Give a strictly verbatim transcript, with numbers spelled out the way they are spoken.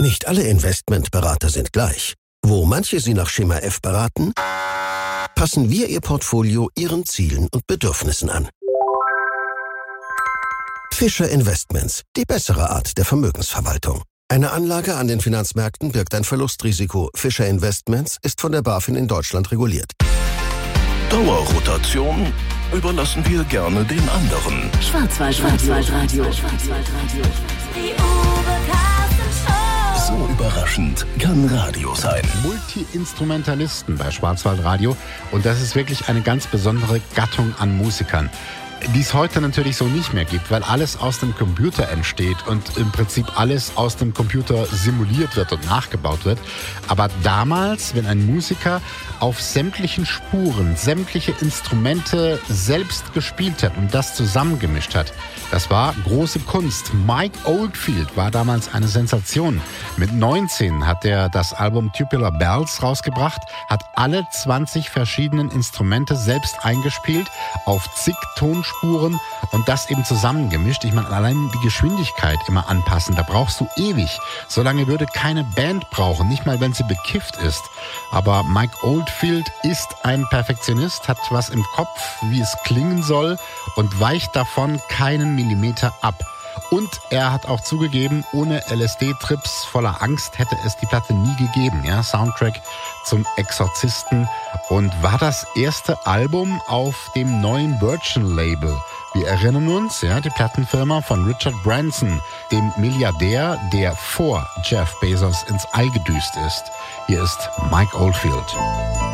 Nicht alle Investmentberater sind gleich. Wo manche Sie nach Schema F beraten, passen wir Ihr Portfolio Ihren Zielen und Bedürfnissen an. Fischer Investments, die bessere Art der Vermögensverwaltung. Eine Anlage an den Finanzmärkten birgt ein Verlustrisiko. Fischer Investments ist von der BaFin in Deutschland reguliert. Dauerrotation überlassen wir gerne den anderen. Schwarzwaldradio. Schwarzwaldradio. Die Uwe Carsten Show. So überraschend kann Radio sein. Multi-Instrumentalisten bei Schwarzwaldradio. Und das ist wirklich eine ganz besondere Gattung an Musikern, die es heute natürlich so nicht mehr gibt, weil alles aus dem Computer entsteht und im Prinzip alles aus dem Computer simuliert wird und nachgebaut wird. Aber damals, wenn ein Musiker auf sämtlichen Spuren, sämtliche Instrumente selbst gespielt hat und das zusammengemischt hat, das war große Kunst. Mike Oldfield war damals eine Sensation. Mit neunzehn hat er das Album Tubular Bells rausgebracht, hat alle zwanzig verschiedenen Instrumente selbst eingespielt, auf zig Tonspuren und das eben zusammengemischt. Ich meine, allein die Geschwindigkeit immer anpassen, da brauchst du ewig. So lange würde keine Band brauchen, nicht mal wenn sie bekifft ist. Aber Mike Oldfield ist ein Perfektionist, hat was im Kopf, wie es klingen soll und weicht davon keinen Millimeter ab. Und er hat auch zugegeben, ohne L S D-Trips voller Angst hätte es die Platte nie gegeben. Ja, Soundtrack zum Exorzisten und war das erste Album auf dem neuen Virgin-Label. Wir erinnern uns, ja, die Plattenfirma von Richard Branson, dem Milliardär, der vor Jeff Bezos ins All gedüst ist. Hier ist Mike Oldfield.